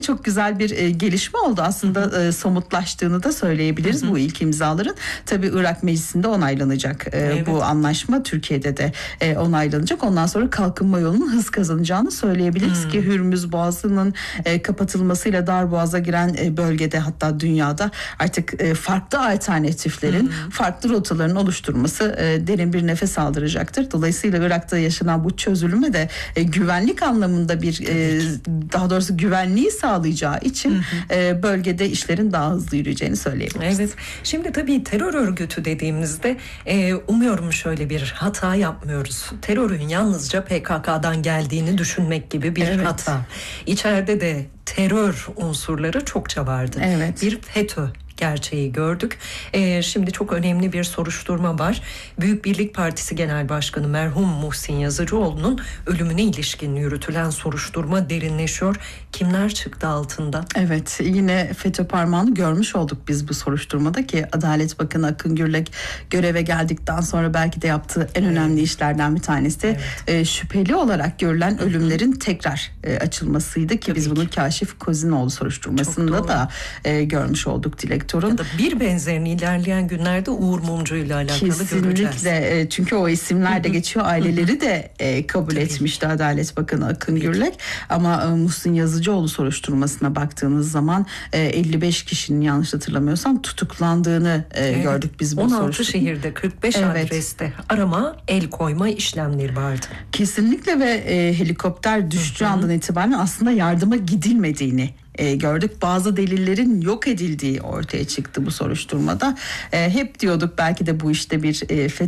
çok güzel bir gelişme oldu. Aslında somutlaştığını da söyleyebiliriz bu ilk imzaların. Tabii Irak Meclisi'nde onaylanacak bu anlaşma. Türkiye'de de onaylanacak. Ondan sonra kalkınma yolunun hız kazanacağını söyleyebiliriz ki Hürmüz Boğazı'nın kapatılmasıyla Darboğaz'a giren bölgede, hatta dünyada artık farklı alternatiflerin, farklı rotaların oluşturması derin bir nefes aldıracaktır. Dolayısıyla Irak'ta yaşanan bu çözülme de güvenlik anlamında bir daha doğrusu güvenliği sağlayacağı için bölgede işlerin daha hızlı yürüyeceğini söyleyebiliriz. Evet. Şimdi tabii terör örgütü dediğimizde umuyorum şöyle bir hata yapmıyoruz. Terörün yalnızca PKK'dan geldiğini düşünmek gibi bir hata. İçeride de terör unsurları çokça vardı. Bir FETÖ gerçeği gördük. Şimdi çok önemli bir soruşturma var. Büyük Birlik Partisi Genel Başkanı merhum Muhsin Yazıcıoğlu'nun ölümüne ilişkin yürütülen soruşturma derinleşiyor. Kimler çıktı altında? Evet, yine FETÖ parmağını görmüş olduk biz bu soruşturmada ki Adalet Bakanı Akın Gürlek göreve geldikten sonra belki de yaptığı en önemli işlerden bir tanesi şüpheli olarak görülen ölümlerin tekrar açılmasıydı ki biz bunu Kaşif Kozinoğlu soruşturmasında da görmüş olduk Dilek. Ya da bir benzerini ilerleyen günlerde Uğur Mumcu ile alakalı göreceğiz. Kesinlikle, çünkü o isimler de geçiyor. Aileleri de kabul etmişti Adalet Bakanı Akın Gürlek. Ama Muhsin Yazıcıoğlu soruşturmasına baktığınız zaman 55 kişinin, yanlış hatırlamıyorsam, tutuklandığını gördük biz bu 16 şehirde 45 adreste arama, el koyma işlemleri vardı. Kesinlikle ve helikopter düştüğü andan itibaren aslında yardıma gidilmediğini gördük. Bazı delillerin yok edildiği ortaya çıktı bu soruşturmada. Hep diyorduk belki de bu işte bir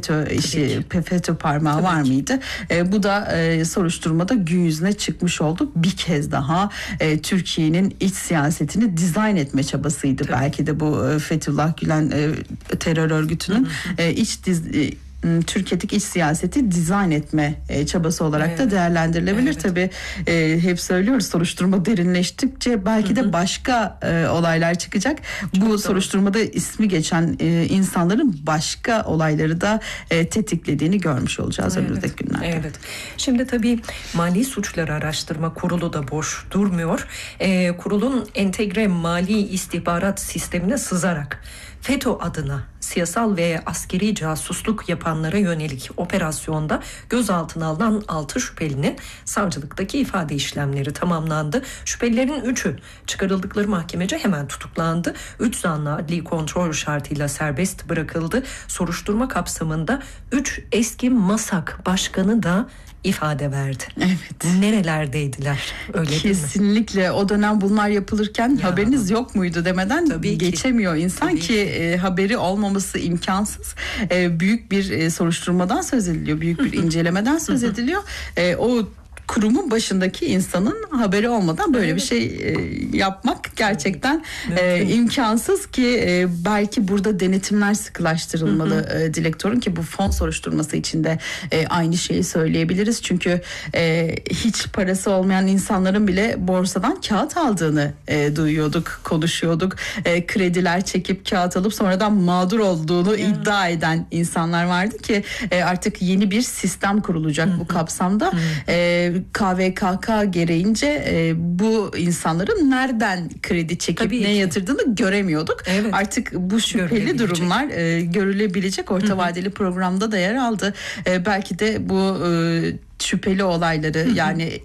FETÖ parmağı var mıydı? Bu da soruşturmada gün yüzüne çıkmış oldu. Bir kez daha Türkiye'nin iç siyasetini dizayn etme çabasıydı. Belki de bu Fethullah Gülen terör örgütünün Türkiye'deki iç siyaseti dizayn etme çabası olarak da değerlendirilebilir. Tabii hep söylüyoruz, soruşturma derinleştikçe belki de başka olaylar çıkacak. Bu soruşturmada ismi geçen insanların başka olayları da tetiklediğini görmüş olacağız önümüzdeki günlerde. Evet. Şimdi tabii Mali Suçlar Araştırma Kurulu da boş durmuyor. Kurulun entegre mali istihbarat sistemine sızarak FETÖ adına siyasal ve askeri casusluk yapanlara yönelik operasyonda gözaltına alınan 6 şüphelinin savcılıktaki ifade işlemleri tamamlandı. Şüphelilerin 3'ü çıkarıldıkları mahkemece hemen tutuklandı. 3 zanlı adli kontrol şartıyla serbest bırakıldı. Soruşturma kapsamında 3 eski MASAK başkanı da ifade verdi. Evet. Nerelerdeydiler? Öyle kesinlikle değil mi? O dönem bunlar yapılırken haberiniz yok muydu demeden geçemiyor insan ki haberi olmaması imkansız. Büyük bir soruşturmadan söz ediliyor. Büyük bir incelemeden söz ediliyor. O kurumun başındaki insanın haberi olmadan böyle bir şey yapmak gerçekten imkansız ki belki burada denetimler sıkılaştırılmalı Dilektor'un, ki bu fon soruşturması içinde aynı şeyi söyleyebiliriz. Çünkü hiç parası olmayan insanların bile borsadan kağıt aldığını duyuyorduk, konuşuyorduk. Krediler çekip kağıt alıp sonradan mağdur olduğunu iddia eden insanlar vardı ki artık yeni bir sistem kurulacak bu kapsamda. KVKK gereğince bu insanların nereden kredi çekip ne yatırdığını göremiyorduk. Artık bu şüpheli durumlar görülebilecek. Orta vadeli programda da yer aldı. Belki de bu şüpheli olayları yani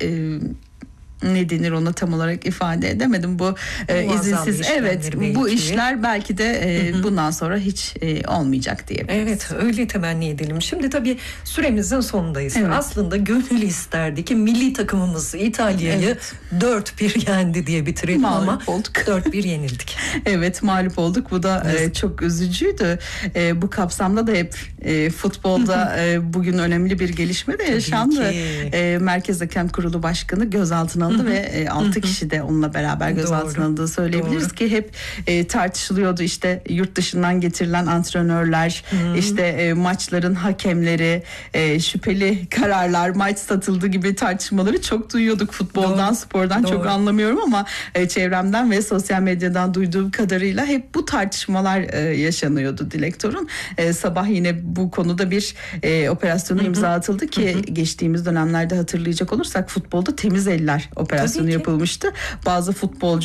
ne denir ona tam olarak ifade edemedim. Bu izinsiz bu işler belki de bundan sonra hiç olmayacak diyebiliriz. Evet, öyle temenni edelim. Şimdi tabii süremizin sonundayız. Aslında gönül isterdi ki milli takımımız İtalya'yı 4-1 yendi diye bitirelim ama 4-1 yenildik. Evet, mağlup olduk. Bu da çok üzücüydü. Bu kapsamda da hep futbolda bugün önemli bir gelişme de yaşandı. Merkez Hakem Kurulu Başkanı gözaltına alındı ve 6 kişi de onunla beraber gözaltına alındığı söyleyebiliriz ki hep tartışılıyordu işte yurt dışından getirilen antrenörler, işte maçların hakemleri, şüpheli kararlar, maç satıldı gibi tartışmaları çok duyuyorduk. Futboldan, spordan çok anlamıyorum ama çevremden ve sosyal medyadan duyduğum kadarıyla hep bu tartışmalar yaşanıyordu Dilektor'un. Sabah yine bu konuda bir operasyonu imza atıldı ki geçtiğimiz dönemlerde hatırlayacak olursak futbolda temiz eller operasyonu yapılmıştı. Bazı futbolcu